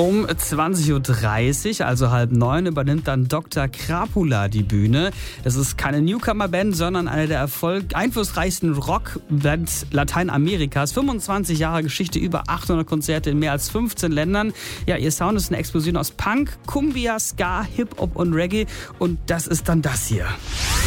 Um 20.30 Uhr, also 8:30, übernimmt dann Dr. Krapula die Bühne. Das ist keine Newcomer-Band, sondern eine der einflussreichsten Rockbands Lateinamerikas. 25 Jahre Geschichte, über 800 Konzerte in mehr als 15 Ländern. Ja, ihr Sound ist eine Explosion aus Punk, Cumbia, Ska, Hip-Hop und Reggae. Und das ist dann das hier.